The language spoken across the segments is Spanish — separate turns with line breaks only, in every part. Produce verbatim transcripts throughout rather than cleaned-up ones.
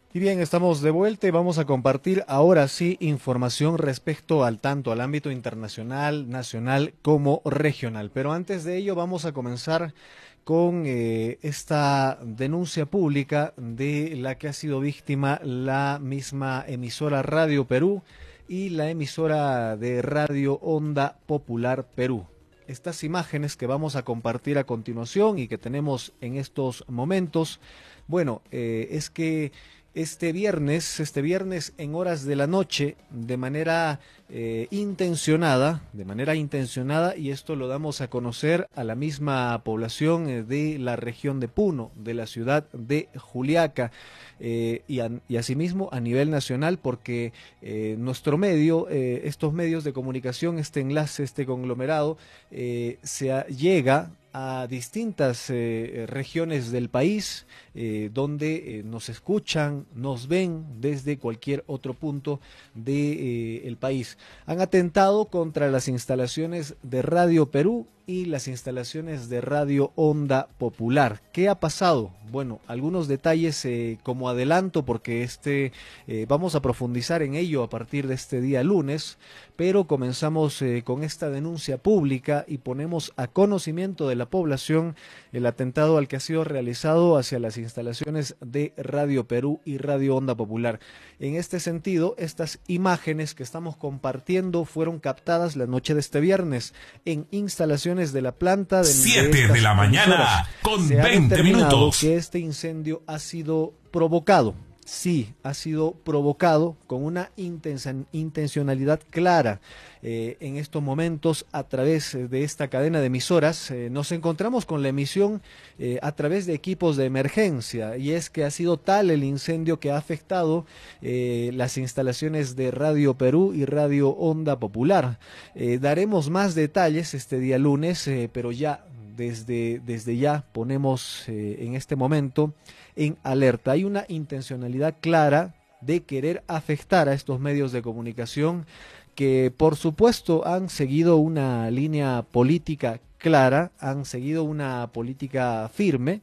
Y bien, estamos de vuelta y vamos a compartir ahora sí información respecto al tanto al ámbito internacional, nacional como regional. Pero antes de ello vamos a comenzar con eh, esta denuncia pública de la que ha sido víctima la misma emisora Radio Perú y la emisora de Radio Onda Popular Perú. Estas imágenes que vamos a compartir a continuación y que tenemos en estos momentos, bueno, eh, es que este viernes, este viernes en horas de la noche, de manera eh, intencionada, de manera intencionada, y esto lo damos a conocer a la misma población eh, de la región de Puno, de la ciudad de Juliaca, eh, y, a, y asimismo a nivel nacional, porque eh, nuestro medio, eh, estos medios de comunicación, este enlace, este conglomerado, eh, se a, llega a distintas eh, regiones del país eh, donde eh, nos escuchan, nos ven desde cualquier otro punto del de, eh, país. Han atentado contra las instalaciones de Radio Perú y las instalaciones de Radio Onda Popular. ¿Qué ha pasado? Bueno, algunos detalles eh, como adelanto, porque este eh, vamos a profundizar en ello a partir de este día lunes, pero comenzamos eh, con esta denuncia pública y ponemos a conocimiento de la población el atentado al que ha sido realizado hacia las instalaciones de Radio Perú y Radio Onda Popular. En este sentido, estas imágenes que estamos compartiendo fueron captadas la noche de este viernes en instalaciones de la planta de
siete de la mañana con veinte minutos.
Que este incendio ha sido provocado. Sí, ha sido provocado con una intencionalidad clara. Eh, en estos momentos, a través de esta cadena de emisoras, eh, nos encontramos con la emisión eh, a través de equipos de emergencia, y es que ha sido tal el incendio que ha afectado eh, las instalaciones de Radio Perú y Radio Onda Popular. Eh, daremos más detalles este día lunes, eh, pero ya desde, desde ya ponemos eh, en este momento en alerta. Hay una intencionalidad clara de querer afectar a estos medios de comunicación que, por supuesto, han seguido una línea política clara, han seguido una política firme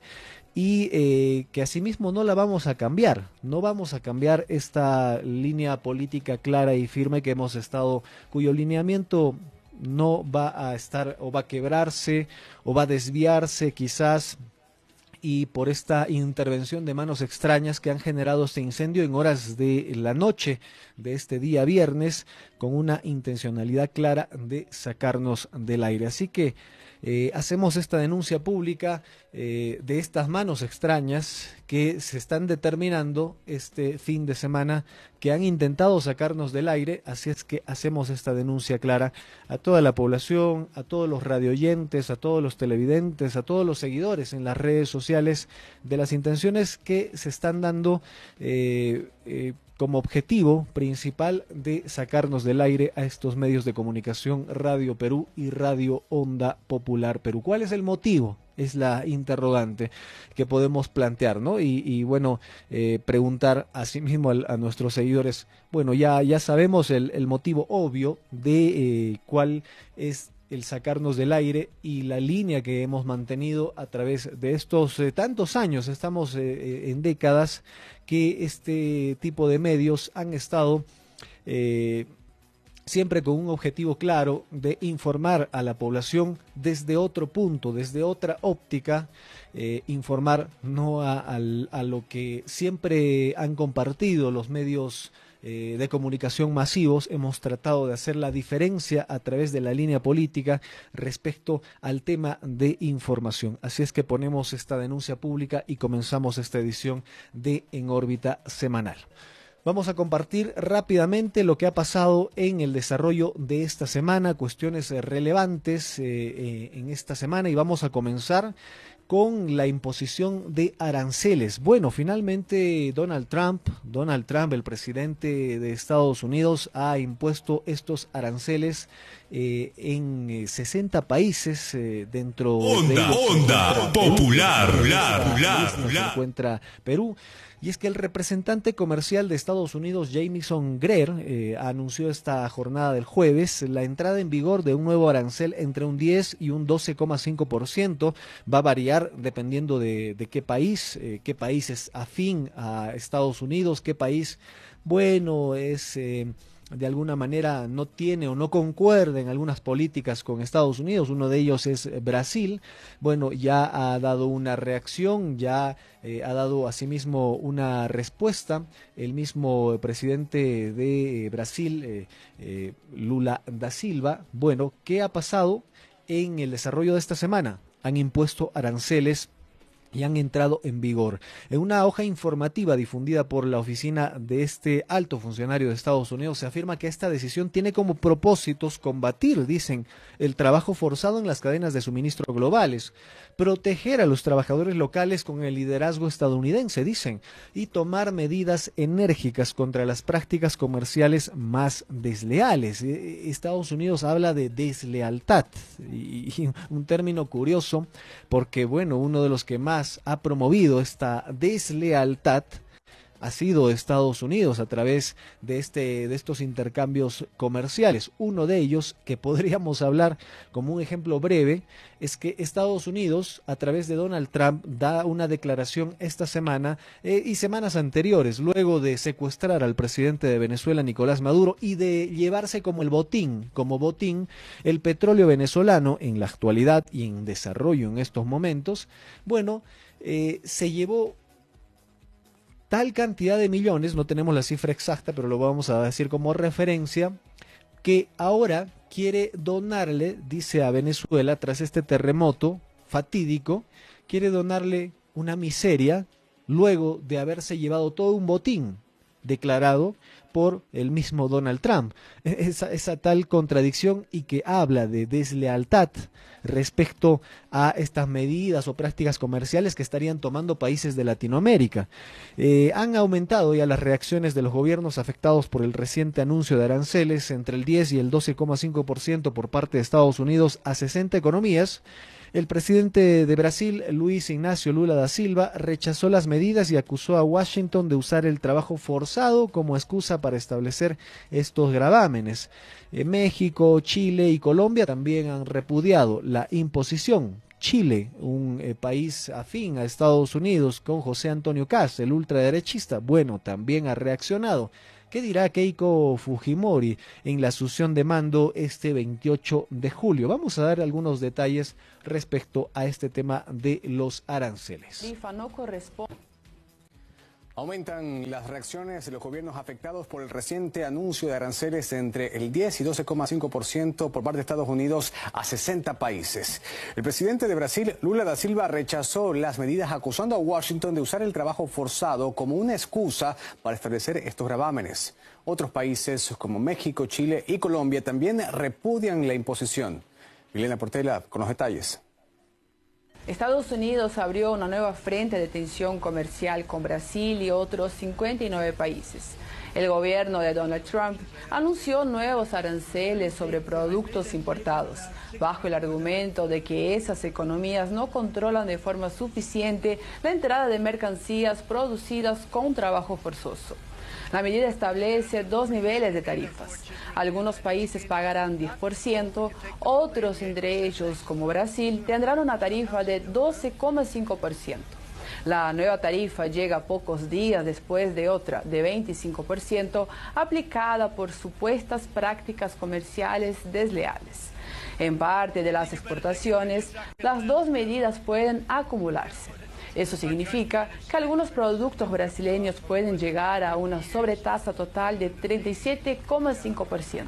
y eh, que asimismo no la vamos a cambiar, no vamos a cambiar esta línea política clara y firme que hemos estado, cuyo lineamiento no va a estar o va a quebrarse o va a desviarse quizás, y por esta intervención de manos extrañas que han generado este incendio en horas de la noche de este día viernes, con una intencionalidad clara de sacarnos del aire. Así que eh, hacemos esta denuncia pública eh, de estas manos extrañas que se están determinando este fin de semana, que han intentado sacarnos del aire. Así es que hacemos esta denuncia clara a toda la población, a todos los radioyentes, a todos los televidentes, a todos los seguidores en las redes sociales, de las intenciones que se están dando eh, eh, como objetivo principal de sacarnos del aire a estos medios de comunicación, Radio Perú y Radio Onda Popular Perú. ¿Cuál es el motivo? Es la interrogante que podemos plantear, ¿no? Y, y bueno, eh, preguntar asimismo a, a nuestros seguidores, bueno, ya, ya sabemos el, el motivo obvio de eh, cuál es el sacarnos del aire y la línea que hemos mantenido a través de estos eh, tantos años. Estamos eh, en décadas que este tipo de medios han estado eh, siempre con un objetivo claro de informar a la población desde otro punto, desde otra óptica, eh, informar no a, a, a lo que siempre han compartido los medios eh, de comunicación masivos. Hemos tratado de hacer la diferencia a través de la línea política respecto al tema de información. Así es que ponemos esta denuncia pública y comenzamos esta edición de En órbita semanal. Vamos a compartir rápidamente lo que ha pasado en el desarrollo de esta semana, cuestiones relevantes eh, eh, en esta semana, y vamos a comenzar con la imposición de aranceles. Bueno, finalmente Donald Trump, Donald Trump, el presidente de Estados Unidos, ha impuesto estos aranceles eh, en eh, sesenta países eh, dentro
onda,
de ellos.
Onda Popular,
se encuentra Perú. Y es que el representante comercial de Estados Unidos, Jamieson Greer, eh, anunció esta jornada del jueves la entrada en vigor de un nuevo arancel entre un diez y un doce coma cinco por ciento. Va a variar variar dependiendo de, de qué país, eh, qué país es afín a Estados Unidos, qué país, bueno, es... Eh, de alguna manera no tiene o no concuerda en algunas políticas con Estados Unidos. Uno de ellos es Brasil. Bueno, ya ha dado una reacción, ya eh, ha dado asimismo una respuesta. El mismo presidente de Brasil, eh, eh, Lula da Silva. Bueno, ¿qué ha pasado en el desarrollo de esta semana? Han impuesto aranceles y han entrado en vigor. En una hoja informativa difundida por la oficina de este alto funcionario de Estados Unidos se afirma que esta decisión tiene como propósitos combatir, dicen, el trabajo forzado en las cadenas de suministro globales, proteger a los trabajadores locales con el liderazgo estadounidense, dicen, y tomar medidas enérgicas contra las prácticas comerciales más desleales. Estados Unidos habla de deslealtad, y un término curioso porque, bueno, uno de los que más ha promovido esta deslealtad ha sido Estados Unidos a través de este de estos intercambios comerciales. Uno de ellos, que podríamos hablar como un ejemplo breve, es que Estados Unidos, a través de Donald Trump, da una declaración esta semana eh, y semanas anteriores, luego de secuestrar al presidente de Venezuela, Nicolás Maduro, y de llevarse como el botín, como botín, el petróleo venezolano en la actualidad y en desarrollo en estos momentos. Bueno, eh, se llevó tal cantidad de millones, no tenemos la cifra exacta, pero lo vamos a decir como referencia, que ahora quiere donarle, dice a Venezuela, tras este terremoto fatídico, quiere donarle una miseria luego de haberse llevado todo un botín declarado por el mismo Donald Trump. Esa, esa tal contradicción y que habla de deslealtad respecto a estas medidas o prácticas comerciales que estarían tomando países de Latinoamérica. Eh, han aumentado ya las reacciones de los gobiernos afectados por el reciente anuncio de aranceles entre el diez y el doce coma cinco por ciento por parte de Estados Unidos a sesenta economías. El presidente de Brasil, Luis Ignacio Lula da Silva, rechazó las medidas y acusó a Washington de usar el trabajo forzado como excusa para establecer estos gravámenes. Eh, México, Chile y Colombia también han repudiado la imposición. Chile, un eh, país afín a Estados Unidos con José Antonio Kast, el ultraderechista, bueno, también ha reaccionado. ¿Qué dirá Keiko Fujimori en la asunción de mando este veintiocho de julio? Vamos a dar algunos detalles respecto a este tema de los aranceles.
Aumentan las reacciones de los gobiernos afectados por el reciente anuncio de aranceles entre el diez y doce coma cinco por ciento por parte de Estados Unidos a sesenta países. El presidente de Brasil, Lula da Silva, rechazó las medidas acusando a Washington de usar el trabajo forzado como una excusa para establecer estos gravámenes. Otros países como México, Chile y Colombia también repudian la imposición. Milena Portela con los detalles.
Estados Unidos abrió una nueva frente de tensión comercial con Brasil y otros cincuenta y nueve países. El gobierno de Donald Trump anunció nuevos aranceles sobre productos importados, bajo el argumento de que esas economías no controlan de forma suficiente la entrada de mercancías producidas con trabajo forzoso. La medida establece dos niveles de tarifas. Algunos países pagarán diez por ciento, otros, entre ellos como Brasil, tendrán una tarifa de doce coma cinco por ciento. La nueva tarifa llega pocos días después de otra de veinticinco por ciento aplicada por supuestas prácticas comerciales desleales. En parte de las exportaciones, las dos medidas pueden acumularse. Eso significa que algunos productos brasileños pueden llegar a una sobretasa total de treinta y siete coma cinco por ciento.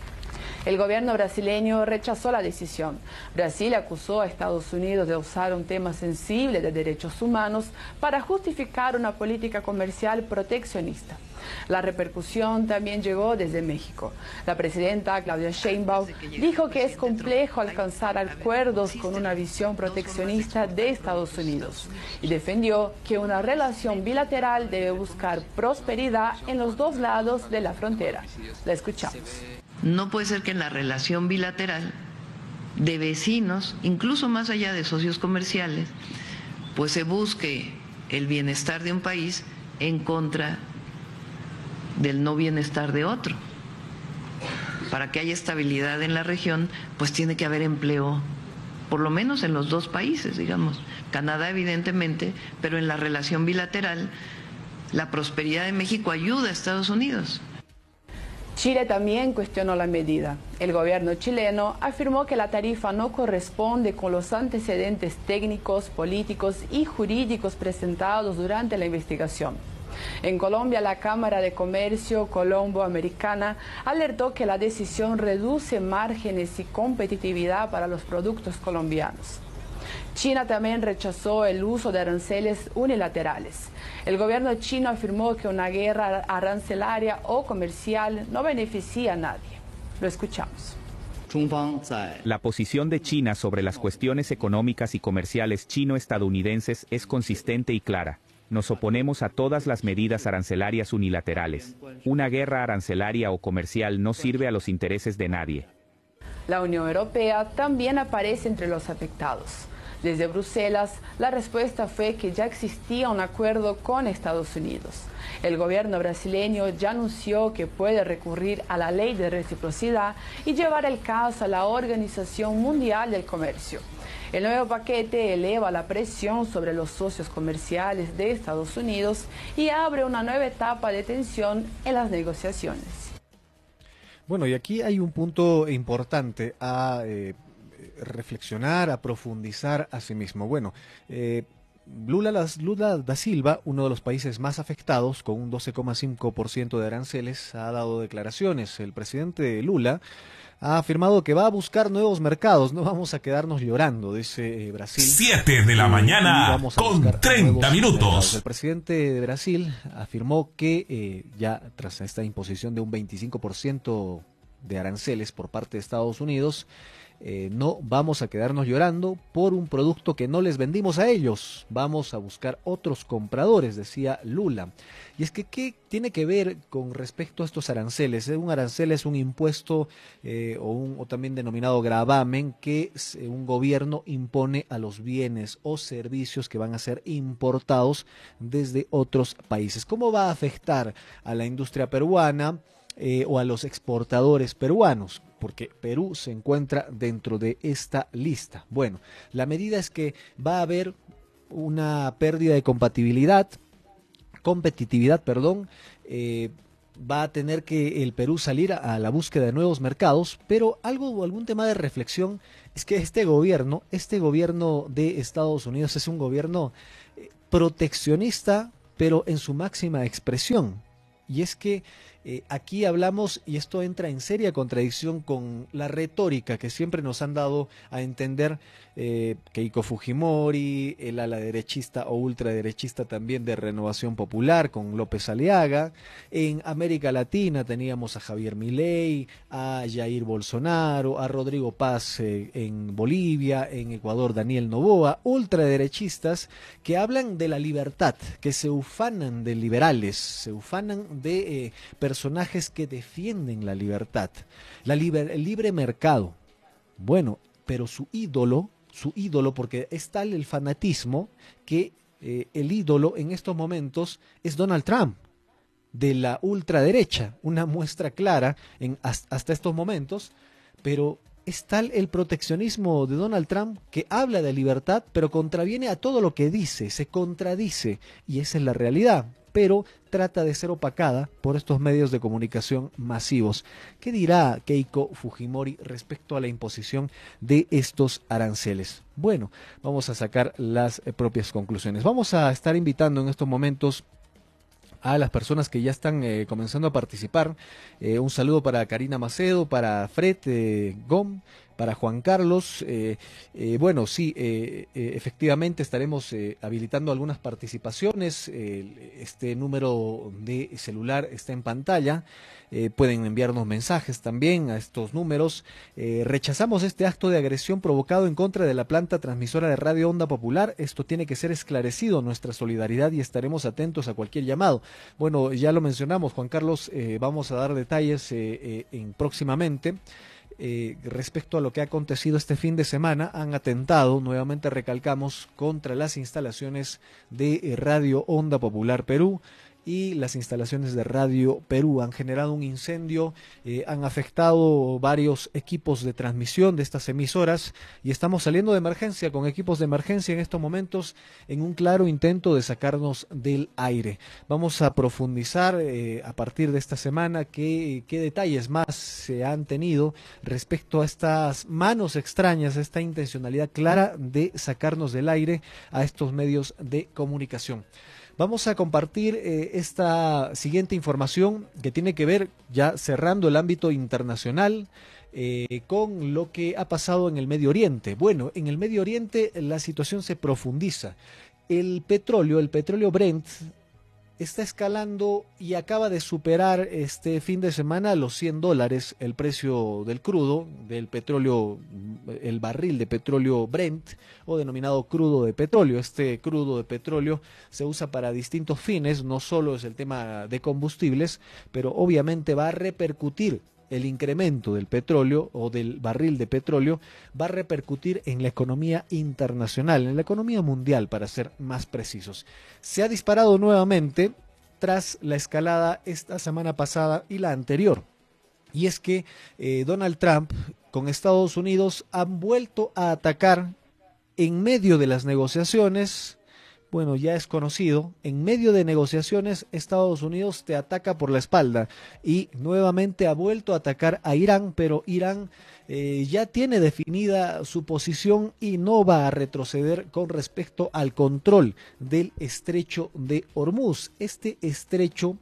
El gobierno brasileño rechazó la decisión. Brasil acusó a Estados Unidos de usar un tema sensible de derechos humanos para justificar una política comercial proteccionista. La repercusión también llegó desde México. La presidenta Claudia Sheinbaum dijo que es complejo alcanzar acuerdos con una visión proteccionista de Estados Unidos y defendió que una relación bilateral debe buscar prosperidad en los dos lados de la frontera. La escuchamos.
No puede ser que en la relación bilateral de vecinos, incluso más allá de socios comerciales, pues se busque el bienestar de un país en contra del no bienestar de otro. Para que haya estabilidad en la región, pues tiene que haber empleo por lo menos en los dos países, digamos, Canadá evidentemente, pero en la relación bilateral, la prosperidad de México ayuda a Estados Unidos.
Chile también cuestionó la medida. El gobierno chileno afirmó que la tarifa no corresponde con los antecedentes técnicos, políticos y jurídicos presentados durante la investigación. En Colombia, la Cámara de Comercio Colombo-Americana alertó que la decisión reduce márgenes y competitividad para los productos colombianos. China también rechazó el uso de aranceles unilaterales. El gobierno chino afirmó que una guerra arancelaria o comercial no beneficia a nadie. Lo escuchamos.
La posición de China sobre las cuestiones económicas y comerciales chino-estadounidenses es consistente y clara. Nos oponemos a todas las medidas arancelarias unilaterales. Una guerra arancelaria o comercial no sirve a los intereses de nadie.
La Unión Europea también aparece entre los afectados. Desde Bruselas, la respuesta fue que ya existía un acuerdo con Estados Unidos. El gobierno brasileño ya anunció que puede recurrir a la ley de reciprocidad y llevar el caso a la Organización Mundial del Comercio. El nuevo paquete eleva la presión sobre los socios comerciales de Estados Unidos y abre una nueva etapa de tensión en las negociaciones.
Bueno, y aquí hay un punto importante a eh, reflexionar, a profundizar a sí mismo. Bueno, eh, Lula, Lula da Silva, uno de los países más afectados, con un doce coma cinco por ciento de aranceles, ha dado declaraciones. El presidente Lula ha afirmado que va a buscar nuevos mercados, no vamos a quedarnos llorando, dice Brasil.
siete de la mañana con treinta minutos. Mercados.
El presidente de Brasil afirmó que eh, ya tras esta imposición de un veinticinco por ciento de aranceles por parte de Estados Unidos, Eh, no vamos a quedarnos llorando por un producto que no les vendimos a ellos, vamos a buscar otros compradores, decía Lula. Y es que, ¿qué tiene que ver con respecto a estos aranceles? Un arancel es un impuesto eh, o, un, o también denominado gravamen que un gobierno impone a los bienes o servicios que van a ser importados desde otros países. ¿Cómo va a afectar a la industria peruana eh, o a los exportadores peruanos? Porque Perú se encuentra dentro de esta lista. Bueno, la medida es que va a haber una pérdida de compatibilidad, competitividad, perdón, eh, va a tener que el Perú salir a, a la búsqueda de nuevos mercados, pero algo o algún tema de reflexión es que este gobierno, este gobierno de Estados Unidos es un gobierno eh, proteccionista, pero en su máxima expresión. Y es que eh, aquí hablamos, y esto entra en seria contradicción con la retórica que siempre nos han dado a entender eh, Keiko Fujimori, el ala derechista o ultraderechista también de Renovación Popular con López Aliaga. En América Latina teníamos a Javier Milei, a Jair Bolsonaro, a Rodrigo Paz eh, en Bolivia, en Ecuador Daniel Noboa, ultraderechistas que hablan de la libertad, que se ufanan de liberales, se ufanan de eh, personajes que defienden la libertad, la liber, el libre mercado. Bueno, pero su ídolo, su ídolo, porque es tal el fanatismo que eh, el ídolo en estos momentos es Donald Trump, de la ultraderecha, una muestra clara en, hasta estos momentos, pero es tal el proteccionismo de Donald Trump que habla de libertad, pero contraviene a todo lo que dice, se contradice, y esa es la realidad, pero trata de ser opacada por estos medios de comunicación masivos. ¿Qué dirá Keiko Fujimori respecto a la imposición de estos aranceles? Bueno, vamos a sacar las eh, propias conclusiones. Vamos a estar invitando en estos momentos a las personas que ya están eh, comenzando a participar. Eh, un saludo para Karina Macedo, para Fred eh, Gom, para Juan Carlos. Eh, eh, bueno, sí, eh, eh, efectivamente estaremos eh, habilitando algunas participaciones. Eh, este número de celular está en pantalla. Eh, pueden enviarnos mensajes también a estos números. Eh, rechazamos este acto de agresión provocado en contra de la planta transmisora de Radio Onda Popular. Esto tiene que ser esclarecido, nuestra solidaridad, y estaremos atentos a cualquier llamado. Bueno, ya lo mencionamos, Juan Carlos, eh, vamos a dar detalles eh, eh, en próximamente. Eh, respecto a lo que ha acontecido este fin de semana, han atentado, nuevamente recalcamos, contra las instalaciones de eh, Radio Onda Popular Perú, y las instalaciones de Radio Perú. Han generado un incendio, eh, han afectado varios equipos de transmisión de estas emisoras y estamos saliendo de emergencia con equipos de emergencia en estos momentos en un claro intento de sacarnos del aire. Vamos a profundizar eh, a partir de esta semana qué, qué detalles más se han tenido respecto a estas manos extrañas, a esta intencionalidad clara de sacarnos del aire a estos medios de comunicación. Vamos a compartir eh, esta siguiente información que tiene que ver, ya cerrando el ámbito internacional, eh, con lo que ha pasado en el Medio Oriente. Bueno, en el Medio Oriente la situación se profundiza. El petróleo, el petróleo Brent, está escalando y acaba de superar este fin de semana los cien dólares el precio del crudo, del petróleo, el barril de petróleo Brent o denominado crudo de petróleo. Este crudo de petróleo se usa para distintos fines, no solo es el tema de combustibles, pero obviamente va a repercutir el incremento del petróleo o del barril de petróleo va a repercutir en la economía internacional, en la economía mundial, para ser más precisos. Se ha disparado nuevamente tras la escalada esta semana pasada y la anterior. Y es que eh, Donald Trump con Estados Unidos han vuelto a atacar en medio de las negociaciones. Bueno, ya es conocido, en medio de negociaciones Estados Unidos te ataca por la espalda y nuevamente ha vuelto a atacar a Irán, pero Irán eh, ya tiene definida su posición y no va a retroceder con respecto al control del estrecho de Hormuz. Este estrecho,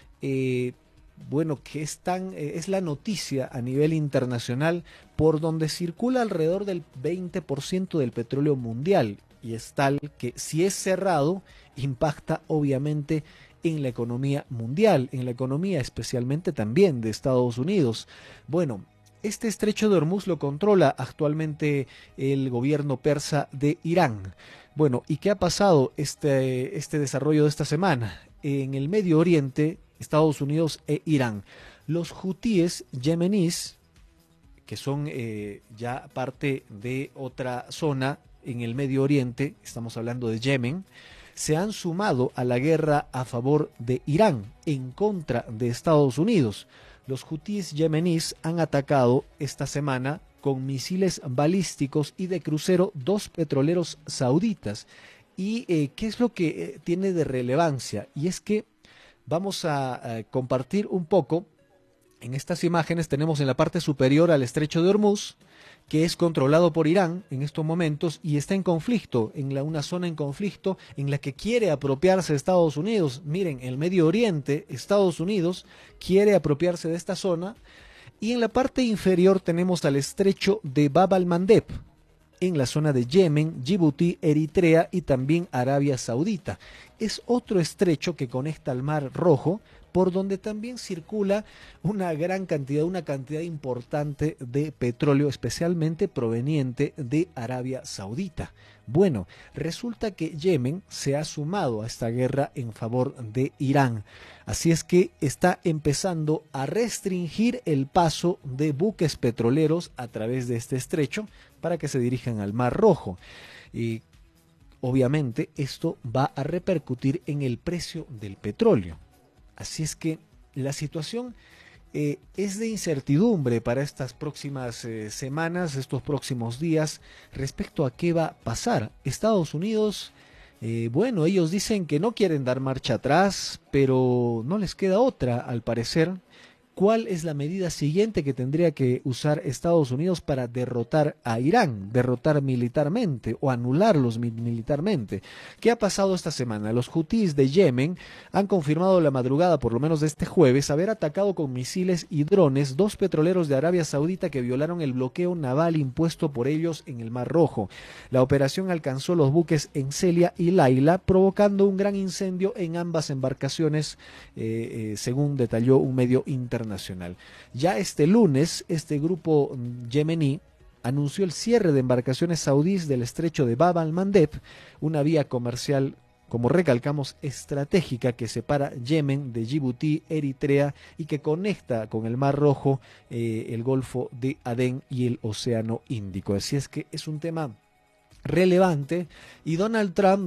eh, bueno, que es, tan, eh, es la noticia a nivel internacional por donde circula alrededor del veinte por ciento del petróleo mundial. Y es tal que si es cerrado, impacta obviamente en la economía mundial, en la economía especialmente también de Estados Unidos. Bueno, este estrecho de Hormuz lo controla actualmente el gobierno persa de Irán. Bueno, ¿y qué ha pasado este, este desarrollo de esta semana? En el Medio Oriente, Estados Unidos e Irán. Los hutíes yemeníes, que son eh, ya parte de otra zona en el Medio Oriente, estamos hablando de Yemen, se han sumado a la guerra a favor de Irán en contra de Estados Unidos. Los hutíes yemeníes han atacado esta semana con misiles balísticos y de crucero dos petroleros sauditas. ¿Y eh, qué es lo que eh, tiene de relevancia? Y es que vamos a, a compartir un poco. En estas imágenes tenemos en la parte superior al estrecho de Hormuz, que es controlado por Irán en estos momentos y está en conflicto, en la, una zona en conflicto en la que quiere apropiarse Estados Unidos. Miren, el Medio Oriente, Estados Unidos quiere apropiarse de esta zona. Y en la parte inferior tenemos al estrecho de Bab al-Mandeb, en la zona de Yemen, Djibouti, Eritrea y también Arabia Saudita. Es otro estrecho que conecta al Mar Rojo, por donde también circula una gran cantidad, una cantidad importante de petróleo, especialmente proveniente de Arabia Saudita. Bueno, resulta que Yemen se ha sumado a esta guerra en favor de Irán. Así es que está empezando a restringir el paso de buques petroleros a través de este estrecho para que se dirijan al Mar Rojo. Y obviamente esto va a repercutir en el precio del petróleo. Así es que la situación eh, es de incertidumbre para estas próximas eh, semanas, estos próximos días, respecto a qué va a pasar. Estados Unidos, eh, bueno, ellos dicen que no quieren dar marcha atrás, pero no les queda otra, al parecer. ¿Cuál es la medida siguiente que tendría que usar Estados Unidos para derrotar a Irán, derrotar militarmente o anularlos militarmente? ¿Qué ha pasado esta semana? Los hutíes de Yemen han confirmado la madrugada, por lo menos de este jueves, haber atacado con misiles y drones dos petroleros de Arabia Saudita que violaron el bloqueo naval impuesto por ellos en el Mar Rojo. La operación alcanzó los buques en Celia y Laila, provocando un gran incendio en ambas embarcaciones, eh, eh, según detalló un medio internacional. Nacional. Ya este lunes, este grupo yemení anunció el cierre de embarcaciones saudíes del estrecho de Bab al-Mandeb, una vía comercial, como recalcamos, estratégica que separa Yemen de Djibouti, Eritrea y que conecta con el Mar Rojo, eh, el Golfo de Adén y el Océano Índico. Así es que es un tema relevante y Donald Trump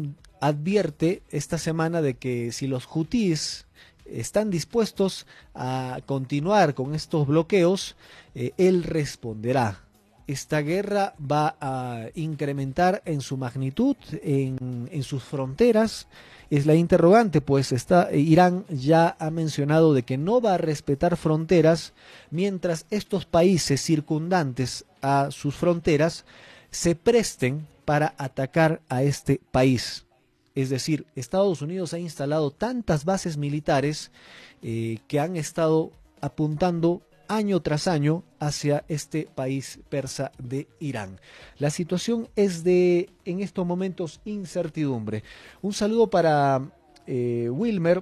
advierte esta semana de que si los hutíes están dispuestos a continuar con estos bloqueos, eh, él responderá. Esta guerra va a incrementar en su magnitud, en, en sus fronteras. Es la interrogante, pues está, Irán ya ha mencionado de que no va a respetar fronteras mientras estos países circundantes a sus fronteras se presten para atacar a este país. Es decir, Estados Unidos ha instalado tantas bases militares eh, que han estado apuntando año tras año hacia este país persa de Irán. La situación es de, en estos momentos, incertidumbre. Un saludo para eh, Wilmer,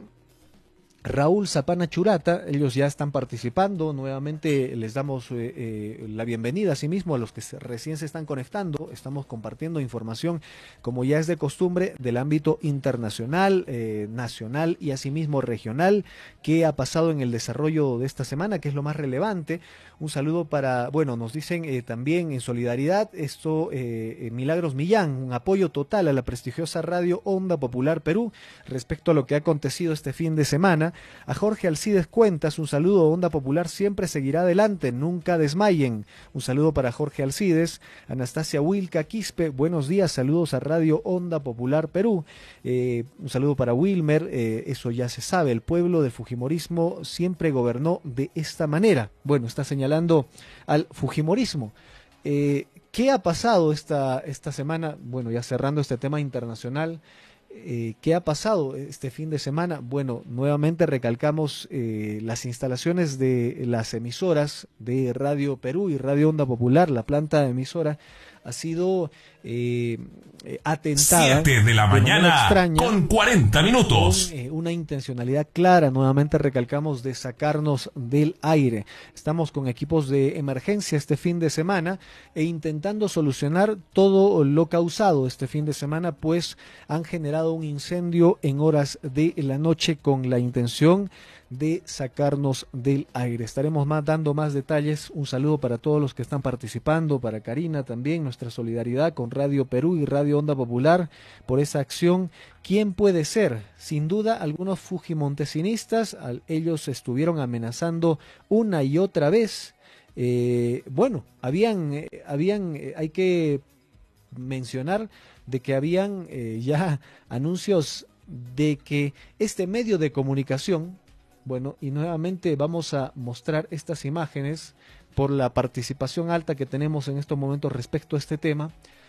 Raúl Zapana Churata, ellos ya están participando, nuevamente les damos eh, eh, la bienvenida a sí mismo a los que se, recién se están conectando. Estamos compartiendo información, como ya es de costumbre, del ámbito internacional, eh, nacional y asimismo regional, qué ha pasado en el desarrollo de esta semana, que es lo más relevante. Un saludo para, bueno, nos dicen eh, también en solidaridad, esto, eh, Milagros Millán, un apoyo total a la prestigiosa radio Onda Popular Perú respecto a lo que ha acontecido este fin de semana. A Jorge Alcides Cuentas, un saludo. Onda Popular siempre seguirá adelante, nunca desmayen. Un saludo para Jorge Alcides. Anastasia Wilca Quispe, buenos días, saludos a Radio Onda Popular Perú. Eh, un saludo para Wilmer, eh, eso ya se sabe, el pueblo del fujimorismo siempre gobernó de esta manera. Bueno, está señalando al fujimorismo. Eh, ¿Qué ha pasado esta, esta semana? Bueno, ya cerrando este tema internacional. Eh, ¿Qué ha pasado este fin de semana? Bueno, nuevamente recalcamos eh, las instalaciones de las emisoras de Radio Perú y Radio Onda Popular, la planta emisora, ha sido eh, atentada.
siete de la mañana extraña, con cuarenta minutos.
Con eh, una intencionalidad clara, nuevamente recalcamos, de sacarnos del aire. Estamos con equipos de emergencia este fin de semana e intentando solucionar todo lo causado este fin de semana, pues han generado un incendio en horas de la noche con la intención de sacarnos del aire. Estaremos más dando más detalles. Un saludo para todos los que están participando, para Karina también, nuestra solidaridad con Radio Perú y Radio Onda Popular por esa acción. ¿Quién puede ser? Sin duda algunos fujimontesinistas, ellos estuvieron amenazando una y otra vez. Eh, bueno, habían, eh, habían eh, hay que mencionar de que habían eh, ya anuncios de que este medio de comunicación, bueno, y nuevamente vamos a mostrar estas imágenes por la participación alta que tenemos en estos momentos respecto a este tema,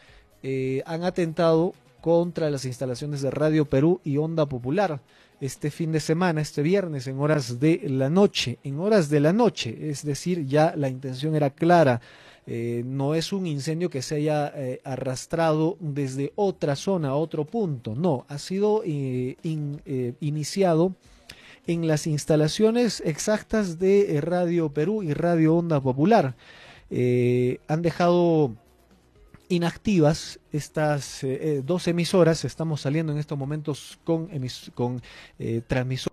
eh, han atentado contra las instalaciones de Radio Perú y Onda Popular este fin de semana, este viernes, en horas de la noche, en horas de la noche, es decir, ya la intención era clara. Eh, no es un incendio que se haya eh, arrastrado desde otra zona, otro punto, no, ha sido eh, in, eh, iniciado en las instalaciones exactas de Radio Perú y Radio Onda Popular. Eh, han dejado inactivas estas eh, dos emisoras. Estamos saliendo en estos momentos con, emis con eh, transmisores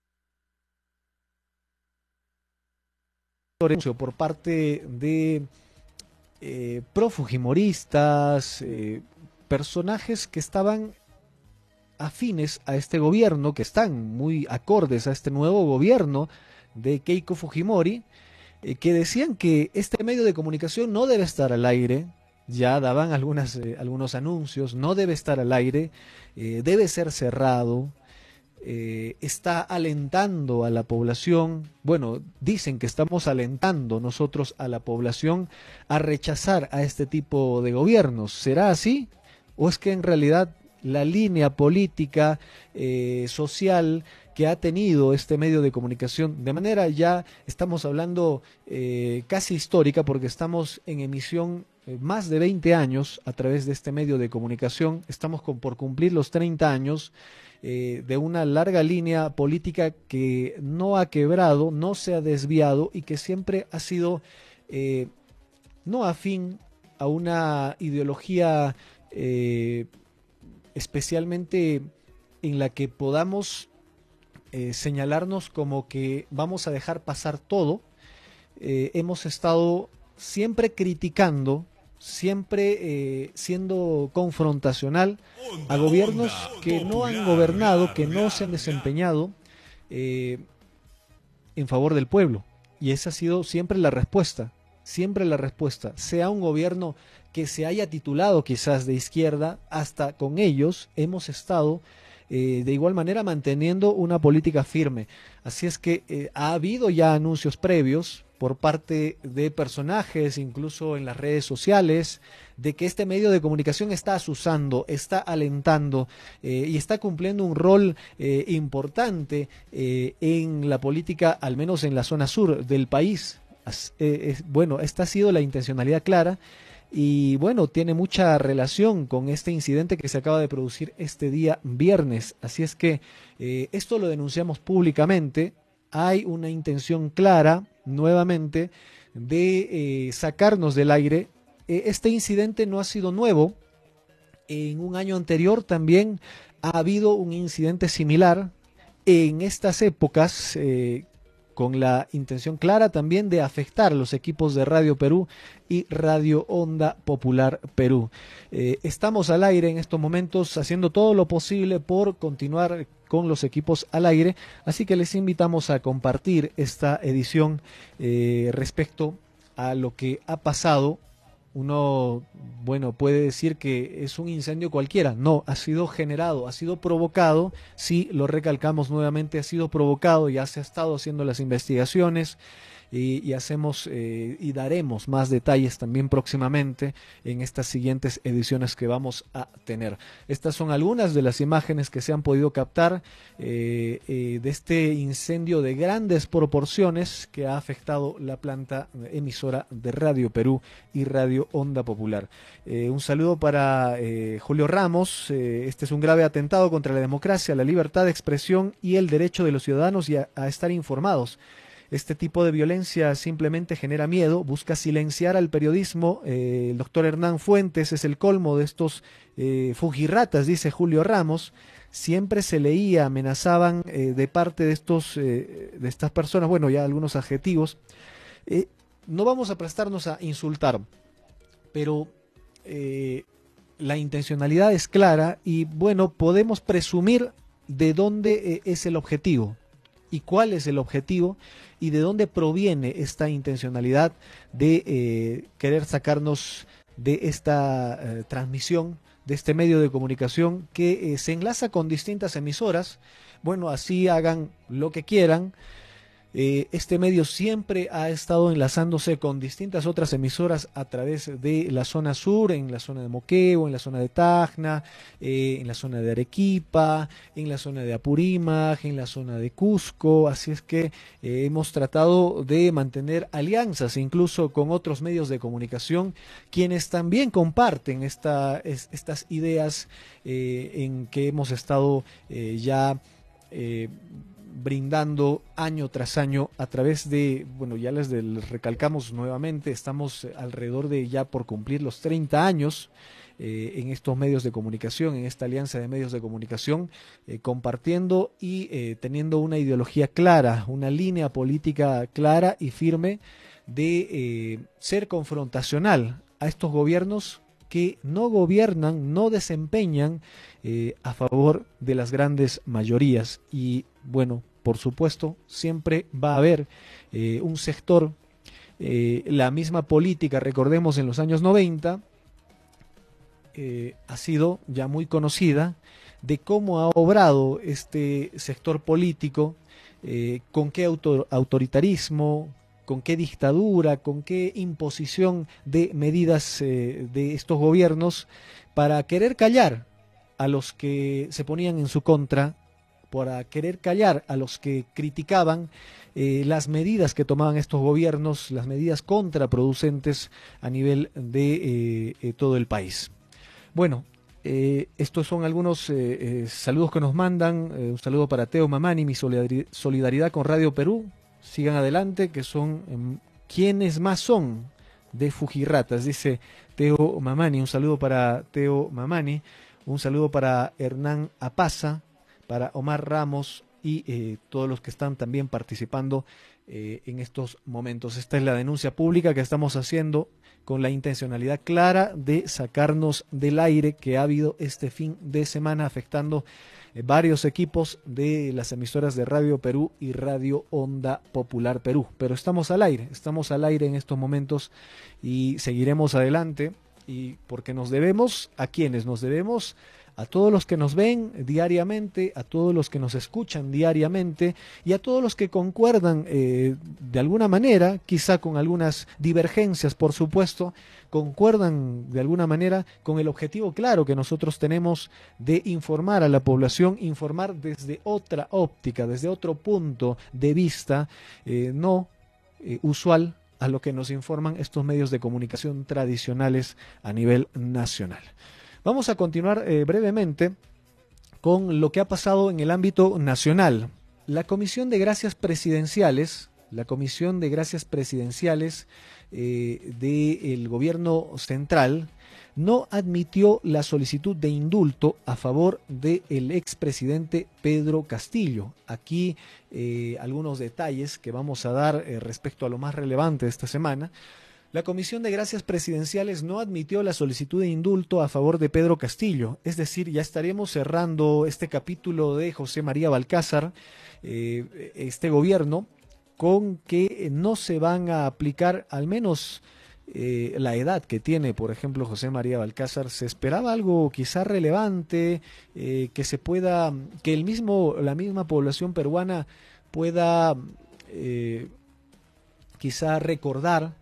por parte de eh, profujimoristas, eh, personajes que estaban afines a este gobierno, que están muy acordes a este nuevo gobierno de Keiko Fujimori, eh, que decían que este medio de comunicación no debe estar al aire. Ya daban algunas, eh, algunos anuncios, no debe estar al aire, eh, debe ser cerrado, eh, está alentando a la población. Bueno, dicen que estamos alentando nosotros a la población a rechazar a este tipo de gobiernos. ¿Será así? ¿O es que en realidad la línea política, eh, social que ha tenido este medio de comunicación, de manera ya estamos hablando eh, casi histórica, porque estamos en emisión eh, más de veinte años a través de este medio de comunicación, estamos con, por cumplir los treinta años eh, de una larga línea política que no ha quebrado, no se ha desviado y que siempre ha sido eh, no afín a una ideología eh, especialmente en la que podamos eh, señalarnos como que vamos a dejar pasar todo. Eh, hemos estado siempre criticando, siempre eh, siendo confrontacional a gobiernos que no han gobernado, que no se han desempeñado eh, en favor del pueblo. Y esa ha sido siempre la respuesta, siempre la respuesta, sea un gobierno que se haya titulado quizás de izquierda, hasta con ellos hemos estado eh, de igual manera manteniendo una política firme. Así es que eh, ha habido ya anuncios previos por parte de personajes, incluso en las redes sociales, de que este medio de comunicación está asusando, está alentando eh, y está cumpliendo un rol eh, importante eh, en la política, al menos en la zona sur del país. Eh, es, bueno, esta ha sido la intencionalidad clara y bueno, tiene mucha relación con este incidente que se acaba de producir este día viernes. Así es que eh, esto lo denunciamos públicamente. Hay una intención clara, nuevamente, de eh, sacarnos del aire. Eh, este incidente no ha sido nuevo. En un año anterior también ha habido un incidente similar. En estas épocas, eh, con la intención clara también de afectar a los equipos de Radio Perú y Radio Onda Popular Perú. Eh, estamos al aire en estos momentos haciendo todo lo posible por continuar con los equipos al aire, así que les invitamos a compartir esta edición eh, respecto a lo que ha pasado. Uno, bueno, puede decir que es un incendio cualquiera. No, ha sido generado, ha sido provocado. Sí, lo recalcamos nuevamente, ha sido provocado. Ya se ha estado haciendo las investigaciones y, y hacemos eh, y daremos más detalles también próximamente en estas siguientes ediciones que vamos a tener. Estas son algunas de las imágenes que se han podido captar eh, eh, de este incendio de grandes proporciones que ha afectado la planta emisora de Radio Perú y Radio Onda Popular. Eh, un saludo para eh, Julio Ramos. Eh, este es un grave atentado contra la democracia, la libertad de expresión y el derecho de los ciudadanos y a, a estar informados. Este tipo de violencia simplemente genera miedo, busca silenciar al periodismo. Eh, el doctor Hernán Fuentes es el colmo de estos eh, fujirratas, dice Julio Ramos. Siempre se leía, amenazaban eh, de parte de estos eh, de estas personas, bueno, ya algunos adjetivos. Eh, no vamos a prestarnos a insultar, pero eh, la intencionalidad es clara y bueno, podemos presumir de dónde eh, es el objetivo y cuál es el objetivo y de dónde proviene esta intencionalidad de eh, querer sacarnos de esta eh, transmisión, de este medio de comunicación que eh, se enlaza con distintas emisoras. Bueno, así hagan lo que quieran. Eh, este medio siempre ha estado enlazándose con distintas otras emisoras a través de la zona sur, en la zona de Moquegua, en la zona de Tacna, eh, en la zona de Arequipa, en la zona de Apurímac, en la zona de Cusco. Así es que eh, hemos tratado de mantener alianzas incluso con otros medios de comunicación, quienes también comparten esta, es, estas ideas eh, en que hemos estado eh, ya eh, brindando año tras año a través de, bueno, ya les, de, les recalcamos nuevamente, estamos alrededor de ya por cumplir los treinta años eh, en estos medios de comunicación, en esta alianza de medios de comunicación, eh, compartiendo y eh, teniendo una ideología clara, una línea política clara y firme de eh, ser confrontacional a estos gobiernos que no gobiernan, no desempeñan eh, a favor de las grandes mayorías. Y bueno, por supuesto, siempre va a haber eh, un sector, eh, la misma política, recordemos en los años noventa, eh, ha sido ya muy conocida de cómo ha obrado este sector político, eh, con qué autor, autoritarismo, con qué dictadura, con qué imposición de medidas eh, de estos gobiernos para querer callar a los que se ponían en su contra, para querer callar a los que criticaban eh, las medidas que tomaban estos gobiernos, las medidas contraproducentes a nivel de eh, eh, todo el país. Bueno, eh, estos son algunos eh, eh, saludos que nos mandan. Eh, un saludo para Teo Mamani, mi solidaridad con Radio Perú. Sigan adelante, que son eh, quienes más son de Fujirratas, dice Teo Mamani. Un saludo para Teo Mamani, un saludo para Hernán Apaza, para Omar Ramos, y eh, todos los que están también participando eh, en estos momentos. Esta es la denuncia pública que estamos haciendo con la intencionalidad clara de sacarnos del aire que ha habido este fin de semana afectando eh, varios equipos de las emisoras de Radio Perú y Radio Onda Popular Perú. Pero estamos al aire, estamos al aire en estos momentos y seguiremos adelante, y porque nos debemos, ¿a quiénes nos debemos? A todos los que nos ven diariamente, a todos los que nos escuchan diariamente y a todos los que concuerdan eh, de alguna manera, quizá con algunas divergencias, por supuesto, concuerdan de alguna manera con el objetivo claro que nosotros tenemos de informar a la población, informar desde otra óptica, desde otro punto de vista, eh, no eh, usual a lo que nos informan estos medios de comunicación tradicionales a nivel nacional. Vamos a continuar eh, brevemente con lo que ha pasado en el ámbito nacional. La Comisión de Gracias Presidenciales, la Comisión de Gracias Presidenciales eh, del Gobierno Central no admitió la solicitud de indulto a favor del expresidente Pedro Castillo. Aquí eh, algunos detalles que vamos a dar eh, respecto a lo más relevante de esta semana. La Comisión de Gracias Presidenciales no admitió la solicitud de indulto a favor de Pedro Castillo, es decir, ya estaremos cerrando este capítulo de José María Balcázar, eh, este gobierno, con que no se van a aplicar al menos eh, la edad que tiene, por ejemplo, José María Balcázar. Se esperaba algo quizá relevante, eh, que se pueda, que el mismo, la misma población peruana pueda eh, quizá recordar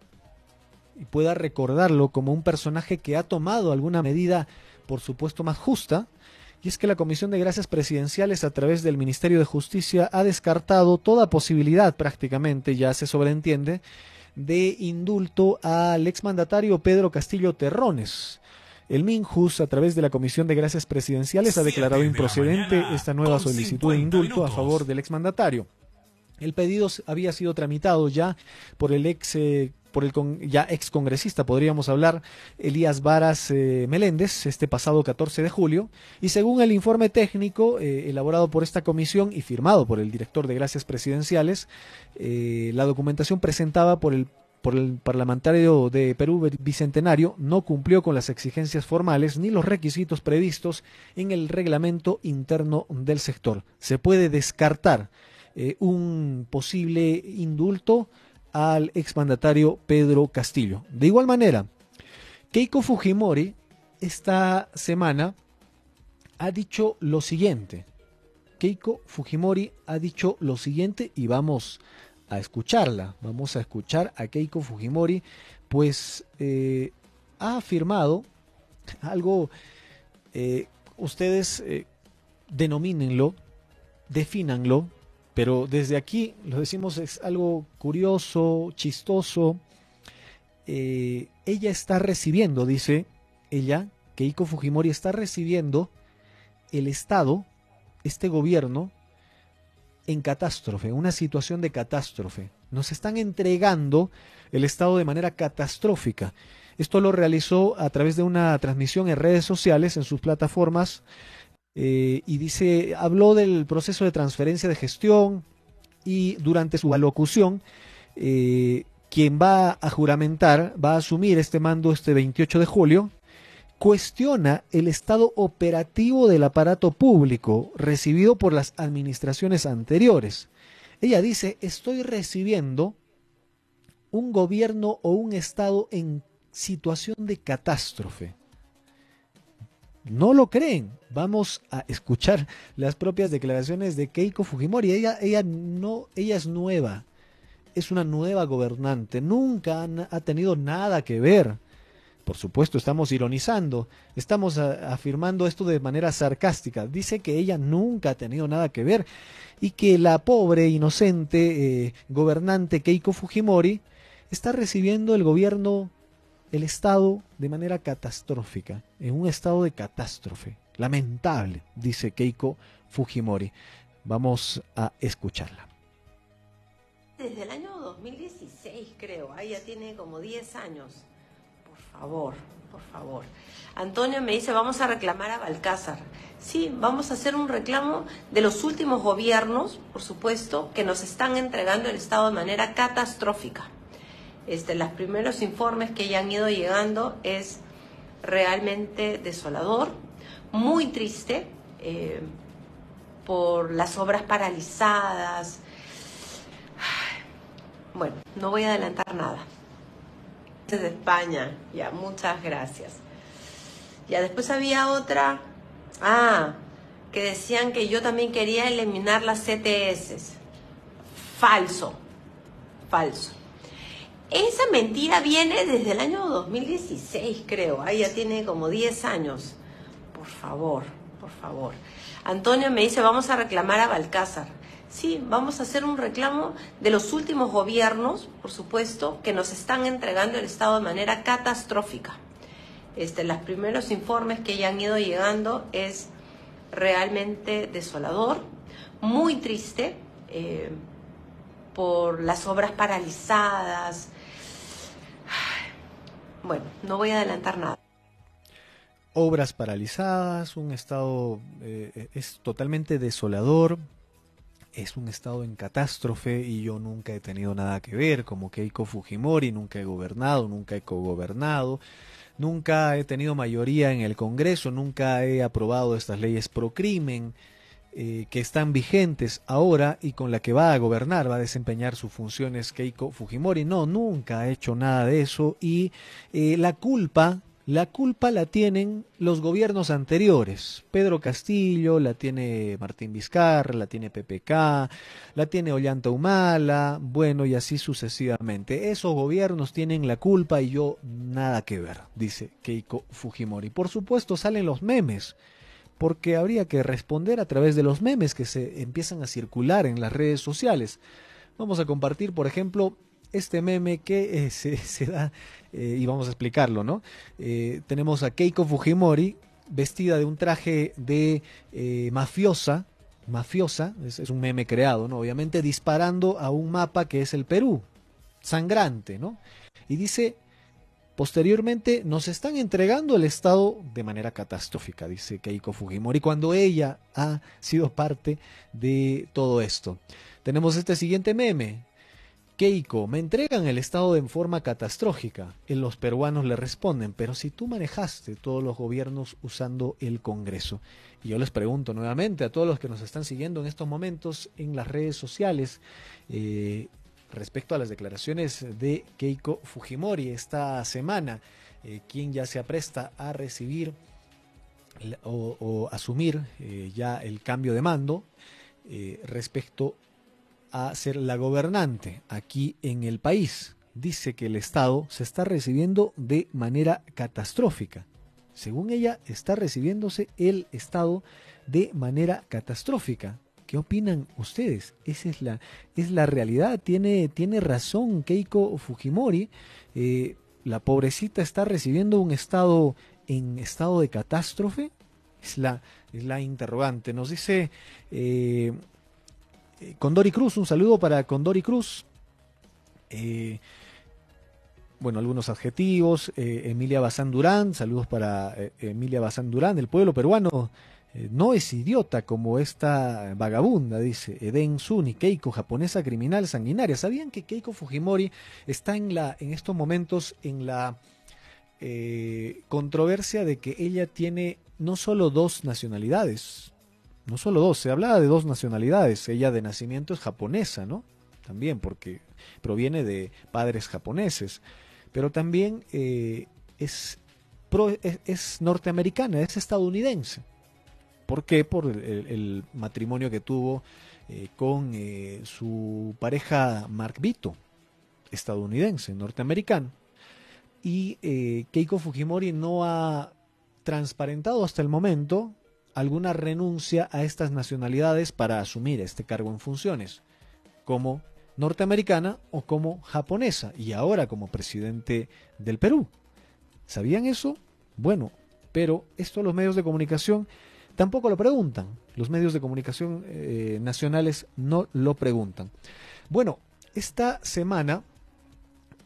y pueda recordarlo como un personaje que ha tomado alguna medida, por supuesto, más justa, y es que la Comisión de Gracias Presidenciales, a través del Ministerio de Justicia, ha descartado toda posibilidad, prácticamente, ya se sobreentiende, de indulto al exmandatario Pedro Castillo Terrones. El Minjus, a través de la Comisión de Gracias Presidenciales, ha declarado improcedente esta nueva solicitud de indulto a favor del exmandatario. El pedido había sido tramitado ya por el ex eh, por el con, ya ex congresista, podríamos hablar, Elías Varas eh, Meléndez, este pasado catorce de julio, y según el informe técnico eh, elaborado por esta comisión y firmado por el director de Gracias Presidenciales, eh, la documentación presentada por el por el parlamentario de Perú Bicentenario no cumplió con las exigencias formales ni los requisitos previstos en el reglamento interno del sector. Se puede descartar eh, un posible indulto al exmandatario Pedro Castillo. De igual manera, Keiko Fujimori esta semana ha dicho lo siguiente. Keiko Fujimori ha dicho lo siguiente y vamos a escucharla. Vamos a escuchar a Keiko Fujimori, pues eh, ha afirmado algo, eh, ustedes eh, denomínenlo, defínanlo, pero desde aquí lo decimos, es algo curioso, chistoso. Eh, ella está recibiendo, dice ella, Keiko Fujimori está recibiendo el Estado, este gobierno, en catástrofe, una situación de catástrofe. Nos están entregando el Estado de manera catastrófica. Esto lo realizó a través de una transmisión en redes sociales, en sus plataformas, eh, y dice, habló del proceso de transferencia de gestión, y durante su alocución, eh, quien va a juramentar, va a asumir este mando este veintiocho de julio, cuestiona el estado operativo del aparato público recibido por las administraciones anteriores. Ella dice, estoy recibiendo un gobierno o un estado en situación de catástrofe. No lo creen. Vamos a escuchar las propias declaraciones de Keiko Fujimori. Ella, ella, no, ella es nueva, es una nueva gobernante, nunca han, ha tenido nada que ver. Por supuesto, estamos ironizando, estamos a, afirmando esto de manera sarcástica. Dice que ella nunca ha tenido nada que ver y que la pobre, inocente eh, gobernante Keiko Fujimori está recibiendo el gobierno, el Estado, de manera catastrófica, en un estado de catástrofe. Lamentable, dice Keiko Fujimori. Vamos a escucharla.
Desde el año dos mil dieciséis, creo, ahí ya tiene como diez años. Por favor, por favor. Antonio me dice, vamos a reclamar a Balcázar. Sí, vamos a hacer un reclamo de los últimos gobiernos, por supuesto, que nos están entregando el Estado de manera catastrófica. Este, los primeros informes que ya han ido llegando es realmente desolador, muy triste, eh, por las obras paralizadas. Bueno, no voy a adelantar nada. Desde España, ya, muchas gracias. Ya, después había otra, ah, que decían que yo también quería eliminar las C T S. Falso, falso. Esa mentira viene desde el año dos mil dieciséis, creo. Ahí ya tiene como diez años. Por favor, por favor. Antonio me dice, vamos a reclamar a Balcázar. Sí, vamos a hacer un reclamo de los últimos gobiernos, por supuesto, que nos están entregando el Estado de manera catastrófica. Este, los primeros informes que ya han ido llegando es realmente desolador, muy triste, eh, por las obras paralizadas. Bueno, no voy a adelantar nada.
Obras paralizadas, un estado eh, es totalmente desolador, es un estado en catástrofe y yo nunca he tenido nada que ver, como Keiko Fujimori, nunca he gobernado, nunca he cogobernado, nunca he tenido mayoría en el Congreso, nunca he aprobado estas leyes pro crimen eh, que están vigentes ahora y con la que va a gobernar, va a desempeñar sus funciones Keiko Fujimori. No, nunca ha hecho nada de eso y eh, la culpa... La culpa la tienen los gobiernos anteriores. Pedro Castillo, la tiene Martín Vizcarra, la tiene P P K, la tiene Ollanta Humala, bueno, y así sucesivamente. Esos gobiernos tienen la culpa y yo nada que ver, dice Keiko Fujimori. Por supuesto salen los memes, porque habría que responder a través de los memes que se empiezan a circular en las redes sociales. Vamos a compartir, por ejemplo, este meme que eh, se, se da, eh, y vamos a explicarlo, ¿no? Eh, tenemos a Keiko Fujimori vestida de un traje de eh, mafiosa, mafiosa, es, es un meme creado, ¿no? Obviamente disparando a un mapa que es el Perú, sangrante, ¿no? Y dice, posteriormente, nos están entregando el Estado de manera catastrófica, dice Keiko Fujimori, cuando ella ha sido parte de todo esto. Tenemos este siguiente meme. Keiko, me entregan el Estado en forma catastrófica. Y los peruanos le responden, pero si tú manejaste todos los gobiernos usando el Congreso. Y yo les pregunto nuevamente a todos los que nos están siguiendo en estos momentos en las redes sociales, eh, respecto a las declaraciones de Keiko Fujimori esta semana, eh, quien ya se apresta a recibir o, o asumir eh, ya el cambio de mando eh, respecto a a ser la gobernante aquí en el país. Dice que el Estado se está recibiendo de manera catastrófica. Según ella, está recibiéndose el Estado de manera catastrófica. ¿Qué opinan ustedes? Esa es la, es la realidad. Tiene, tiene razón Keiko Fujimori. Eh, la pobrecita está recibiendo un Estado en estado de catástrofe. Es la, es la interrogante. Nos dice... Eh, Condori Cruz, un saludo para Condori Cruz. Eh, bueno, algunos adjetivos. Eh, Emilia Bazán Durán, saludos para eh, Emilia Bazán Durán. El pueblo peruano eh, no es idiota como esta vagabunda, dice Eden Suni. Keiko, japonesa criminal sanguinaria. ¿Sabían que Keiko Fujimori está en, la, en estos momentos en la eh, controversia de que ella tiene no solo dos nacionalidades? No solo dos, se hablaba de dos nacionalidades. Ella de nacimiento es japonesa, ¿no? También porque proviene de padres japoneses. Pero también eh, es, pro, es, es norteamericana, es estadounidense. ¿Por qué? Por el, el matrimonio que tuvo eh, con eh, su pareja Mark Vito, estadounidense, norteamericano. Y eh, Keiko Fujimori no ha transparentado hasta el momento alguna renuncia a estas nacionalidades para asumir este cargo en funciones, como norteamericana o como japonesa, y ahora como presidente del Perú. ¿Sabían eso? Bueno, pero esto los medios de comunicación tampoco lo preguntan. Los medios de comunicación eh, nacionales no lo preguntan. Bueno, esta semana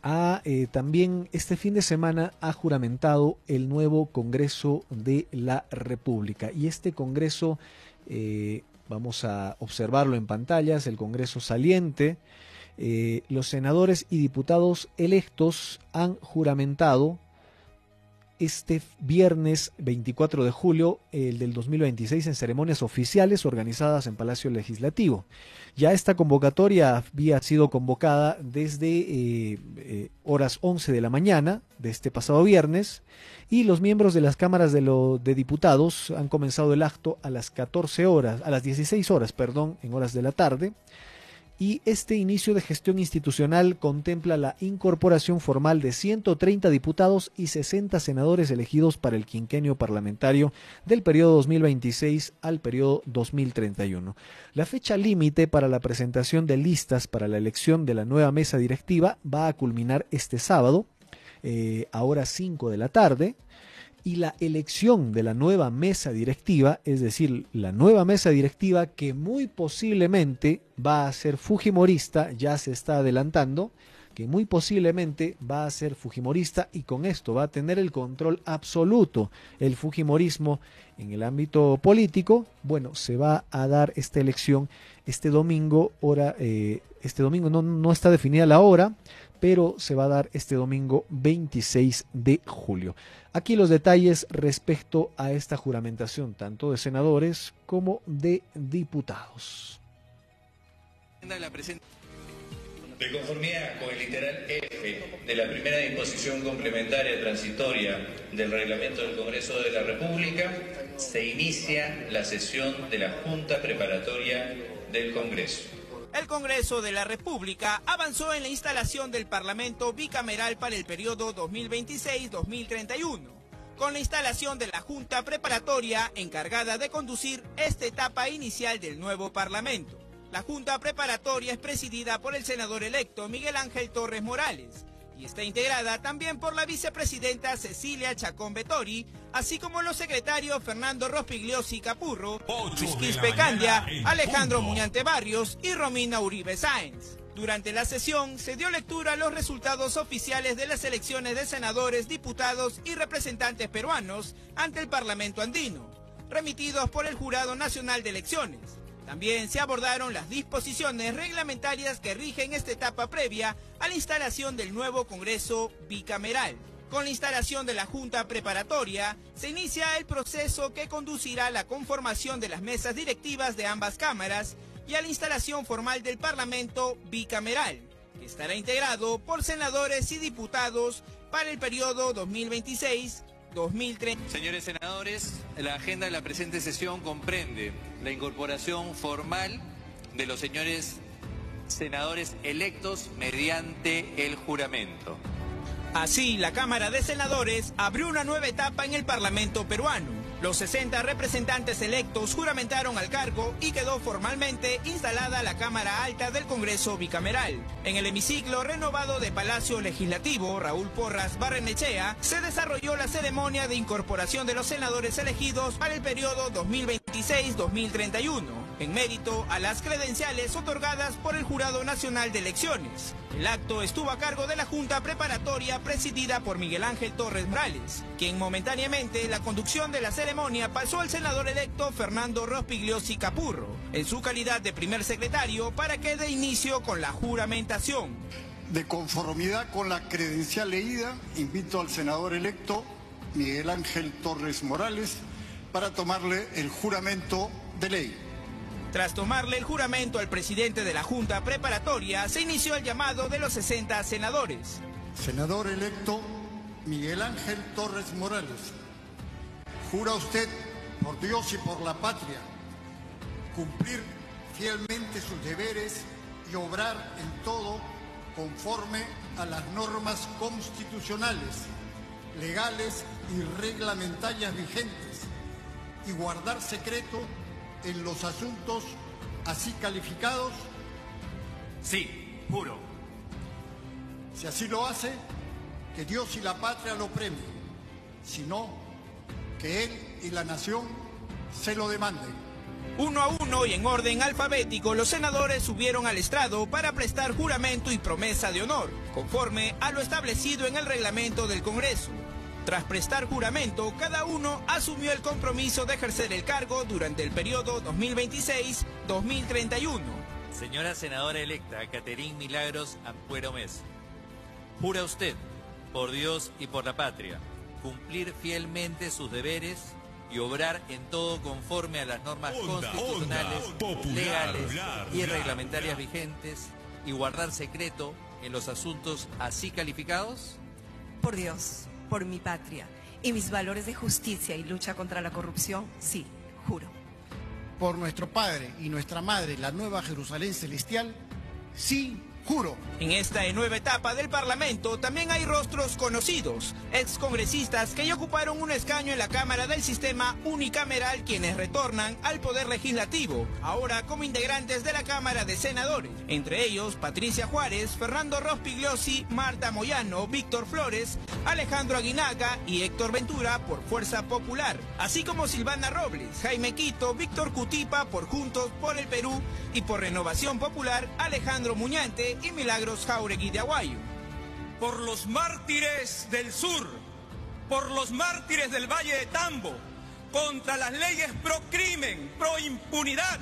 ha eh, también este fin de semana ha juramentado el nuevo Congreso de la República. Y este Congreso, eh, vamos a observarlo en pantallas, el Congreso saliente, eh, los senadores y diputados electos han juramentado este viernes veinticuatro de julio el del dos mil veintiséis en ceremonias oficiales organizadas en Palacio Legislativo. Ya esta convocatoria había sido convocada desde eh, eh, horas once de la mañana de este pasado viernes y los miembros de las cámaras de, lo, de diputados han comenzado el acto a las catorce horas, a las dieciséis horas, perdón, en horas de la tarde. Y este inicio de gestión institucional contempla la incorporación formal de ciento treinta diputados y sesenta senadores elegidos para el quinquenio parlamentario del periodo dos mil veintiséis al periodo dos mil treinta y uno. La fecha límite para la presentación de listas para la elección de la nueva mesa directiva va a culminar este sábado, eh, a horas cinco de la tarde. Y la elección de la nueva mesa directiva, es decir, la nueva mesa directiva que muy posiblemente va a ser fujimorista, ya se está adelantando, que muy posiblemente va a ser fujimorista y con esto va a tener el control absoluto el fujimorismo en el ámbito político. Bueno, se va a dar esta elección este domingo, hora, eh, este domingo no, no está definida la hora, pero se va a dar este domingo veintiséis de julio. Aquí los detalles respecto a esta juramentación, tanto de senadores como de diputados.
De conformidad con el literal F de la primera disposición complementaria transitoria del reglamento del Congreso de la República, se inicia la sesión de la Junta Preparatoria del Congreso.
El Congreso de la República avanzó en la instalación del Parlamento bicameral para el periodo dos mil veintiséis a dos mil treinta y uno, con la instalación de la Junta Preparatoria encargada de conducir esta etapa inicial del nuevo Parlamento. La Junta Preparatoria es presidida por el senador electo Miguel Ángel Torres Morales y está integrada también por la vicepresidenta Cecilia Chacón Vettori, así como los secretarios Fernando Rospigliosi Capurro, Luis Quispe Candia, Alejandro Muñante Barrios y Romina Uribe Sáenz. Durante la sesión se dio lectura a los resultados oficiales de las elecciones de senadores, diputados y representantes peruanos ante el Parlamento andino, remitidos por el Jurado Nacional de Elecciones. También se abordaron las disposiciones reglamentarias que rigen esta etapa previa a la instalación del nuevo Congreso bicameral. Con la instalación de la Junta Preparatoria, se inicia el proceso que conducirá a la conformación de las mesas directivas de ambas cámaras y a la instalación formal del Parlamento bicameral, que estará integrado por senadores y diputados para el periodo dos mil veintiséis a dos mil treinta.
Señores senadores, la agenda de la presente sesión comprende la incorporación formal de los señores senadores electos mediante el juramento.
Así, la Cámara de Senadores abrió una nueva etapa en el Parlamento peruano. Los sesenta representantes electos juramentaron al cargo y quedó formalmente instalada la Cámara Alta del Congreso bicameral. En el hemiciclo renovado de Palacio Legislativo, Raúl Porras Barrenechea, se desarrolló la ceremonia de incorporación de los senadores elegidos para el periodo dos mil veintiséis a dos mil treinta y uno, en mérito a las credenciales otorgadas por el Jurado Nacional de Elecciones. El acto estuvo a cargo de la Junta Preparatoria presidida por Miguel Ángel Torres Morales, quien momentáneamente la conducción de la ceremonia pasó al senador electo Fernando Rospigliosi Capurro, en su calidad de primer secretario, para que dé inicio con la juramentación.
De conformidad con la credencial leída, invito al senador electo Miguel Ángel Torres Morales para tomarle el juramento de ley.
Tras tomarle el juramento al presidente de la Junta Preparatoria, se inició el llamado de los sesenta senadores.
Senador electo Miguel Ángel Torres Morales, ¿jura usted por Dios y por la patria cumplir fielmente sus deberes y obrar en todo conforme a las normas constitucionales, legales y reglamentarias vigentes y guardar secreto en los asuntos así calificados?
Sí, juro.
Si así lo hace, que Dios y la patria lo premien, si no, que él y la nación se lo demanden.
Uno a uno y en orden alfabético, los senadores subieron al estrado para prestar juramento y promesa de honor, conforme a lo establecido en el reglamento del Congreso. Tras prestar juramento, cada uno asumió el compromiso de ejercer el cargo durante el periodo dos mil veintiséis a dos mil treinta y uno.
Señora senadora electa Caterín Milagros Ampuero Mes, jura usted, por Dios y por la patria, cumplir fielmente sus deberes y obrar en todo conforme a las normas onda, constitucionales, onda, popular, legales bla, bla, y reglamentarias bla, bla. vigentes y guardar secreto en los asuntos así calificados?
Por Dios, por mi patria y mis valores de justicia y lucha contra la corrupción, sí, juro.
Por nuestro Padre y nuestra Madre, la Nueva Jerusalén Celestial, sí, juro.
En esta nueva etapa del Parlamento también hay rostros conocidos, excongresistas que ya ocuparon un escaño en la Cámara del Sistema Unicameral, quienes retornan al Poder Legislativo, ahora como integrantes de la Cámara de Senadores. Entre ellos, Patricia Juárez, Fernando Rospigliosi, Marta Moyano, Víctor Flores, Alejandro Aguinaga y Héctor Ventura por Fuerza Popular, así como Silvana Robles, Jaime Quito, Víctor Cutipa por Juntos por el Perú y por Renovación Popular, Alejandro Muñante y Milagros Jáuregui de Aguayo.
Por los mártires del sur, por los mártires del Valle de Tambo, contra las leyes pro crimen, pro impunidad,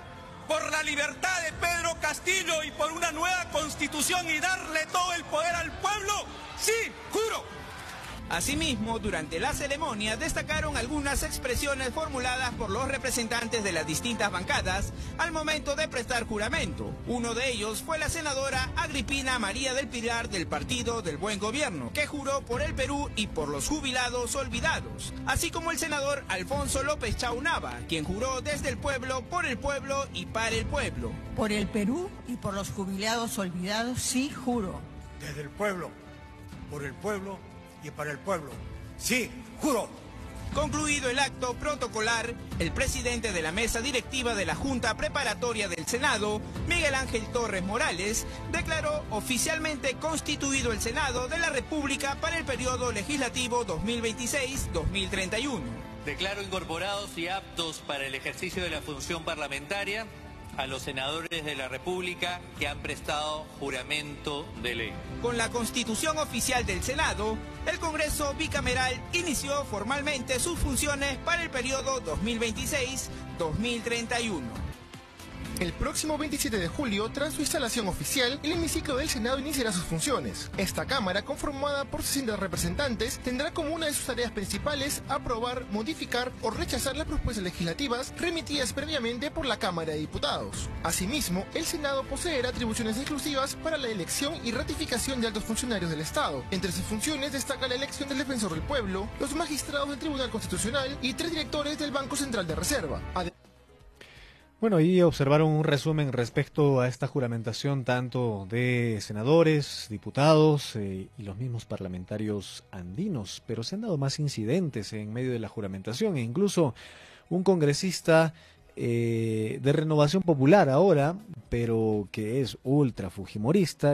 por la libertad de Pedro Castillo y por una nueva constitución y darle todo el poder al pueblo, sí, juro.
Asimismo, durante la ceremonia destacaron algunas expresiones formuladas por los representantes de las distintas bancadas al momento de prestar juramento. Uno de ellos fue la senadora Agripina María del Pilar del Partido del Buen Gobierno, que juró por el Perú y por los jubilados olvidados, así como el senador Alfonso López Chaunava, quien juró desde el pueblo, por el pueblo y para el pueblo.
Por el Perú y por los jubilados olvidados, sí, juro.
Desde el pueblo, por el pueblo y para el pueblo. Sí, juro.
Concluido el acto protocolar, el presidente de la mesa directiva de la Junta Preparatoria del Senado, Miguel Ángel Torres Morales, declaró oficialmente constituido el Senado de la República para el periodo legislativo dos mil veintiséis a dos mil treinta y uno.
Declaro incorporados y aptos para el ejercicio de la función parlamentaria a los senadores de la República que han prestado juramento de ley.
Con la constitución oficial del Senado, el Congreso bicameral inició formalmente sus funciones para el periodo dos mil veintiséis a dos mil treinta y uno.
El próximo veintisiete de julio, tras su instalación oficial, el hemiciclo del Senado iniciará sus funciones. Esta Cámara, conformada por sesenta representantes, tendrá como una de sus tareas principales aprobar, modificar o rechazar las propuestas legislativas remitidas previamente por la Cámara de Diputados. Asimismo, el Senado poseerá atribuciones exclusivas para la elección y ratificación de altos funcionarios del Estado. Entre sus funciones destaca la elección del Defensor del Pueblo, los magistrados del Tribunal Constitucional y tres directores del Banco Central de Reserva. Además,
Bueno, y observaron un resumen respecto a esta juramentación tanto de senadores, diputados eh, y los mismos parlamentarios andinos, pero se han dado más incidentes en medio de la juramentación e incluso un congresista eh, de Renovación Popular ahora, pero que es ultra fujimorista,